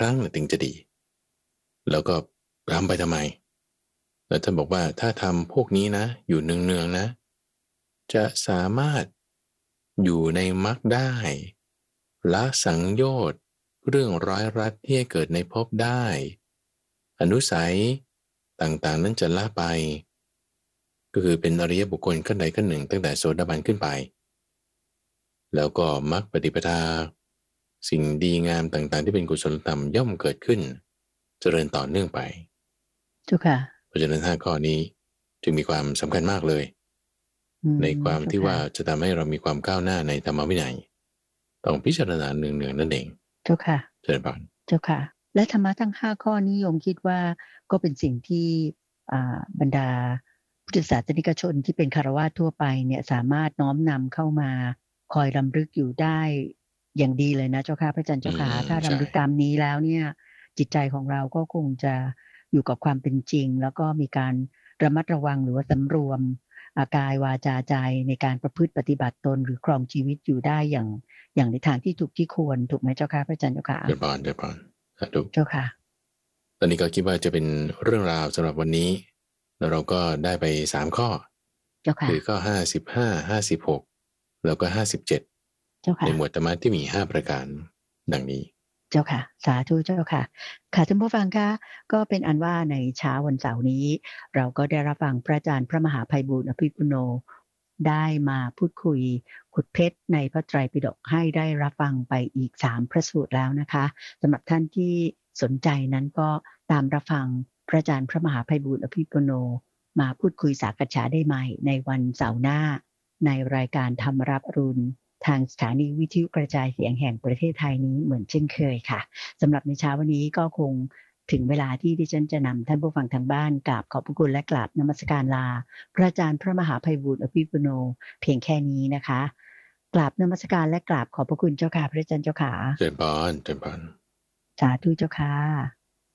รั้งถึงจะดีแล้วก็ทำไปทำไมแล้วท่านบอกว่าถ้าทำพวกนี้นะอยู่เนืองๆนะจะสามารถอยู่ในมรรคได้ละสังโยชน์เรื่องร้อยรัดที่ให้เกิดในภพได้อนุสัยต่างๆนั้นจะละไปก็คือเป็นอริยบุคคลขั้นใดขั้นหนึ่งตั้งแต่โสดาบันขึ้นไปแล้วก็มรรคปฏิปทาสิ่งดีงามต่างๆที่เป็นกุศลธรรมย่อมเกิดขึ้นเจริญต่อเนื่องไปเจ้าค่ะเพราะฉะนั้น5 ข้อนี้จึงมีความสำคัญมากเลยในความเจ้าที่ว่าค่ะจะทำให้เรามีความก้าวหน้าในธรรมวินัยต้องพิจารณาเนืองๆนั่นเองเจ้าค่ะเจริญพรเจ้าค่ะและธรรมะทั้ง5ข้อนี้โยมคิดว่าก็เป็นสิ่งที่บรรดาพุทธศาสนิกชนที่เป็นฆราวาสทั่วไปเนี่ยสามารถน้อมนำเข้ามาคอยรำลึกอยู่ได้อย่างดีเลยนะเจ้าค่ะพระอาจารย์เจ้าค่ะถ้าใช่รำลึกตามนี้แล้วเนี่ยจิตใจของเราก็คงจะอยู่กับความเป็นจริงแล้วก็มีการระมัดระวังหรือว่าสำรวมกายวาจาใจในการประพฤติปฏิบัติตนหรือครองชีวิตอยู่ได้อย่างในทางที่ถูกที่ควรถูกไหมเจ้าค่ะพระอาจารย์เจ้าค่ะเจริญพรเจริญพรสาธุเจ้าค่ะตอนนี้ก็คิดว่าจะเป็นเรื่องราวสำหรับวันนี้แล้วเราก็ได้ไป3 ข้อเจ้าค่ะคือข้อ5556แล้วก็57 เจ้าค่ะในหมวดธรรมะที่มี5 ประการดังนี้เจ้าค่ะสาธุเจ้าค่ะค่ะท่านผู้ฟังคะก็เป็นอันว่าในเช้าวันเสาร์นี้เราก็ได้รับฟังพระอาจารย์พระมหาไพบูลย์อภิปุโนได้มาพูดคุยขุดเพชรในพระไตรปิฎกให้ได้รับฟังไปอีก3พระสูตรแล้วนะคะสำหรับท่านที่สนใจนั้นก็ตามรับฟังพระอาจารย์พระมหาไพบูลย์อภิปุโนมาพูดคุยสักษาได้ใหม่ในวันเสาร์หน้าในรายการธรรมรับอรุณทางสถานีวิทยุกระจายเสียงแห่งประเทศไทยนี้เหมือนเช่นเคยค่ะสำหรับในเช้าวันนี้ก็คงถึงเวลาที่ดิฉันจะนำท่านผู้ฟังทางบ้านกราบขอบพระคุณและกราบนมัสการลาพระอาจารย์พระมหาไพบูลย์อภิปุโนเพียงแค่นี้นะคะกราบนมัสการและกราบขอบพระคุณเจ้าค่ะพระอาจารย์เจ้าค่ะเจริญพรเจริญพรสาธุเจ้าค่ะ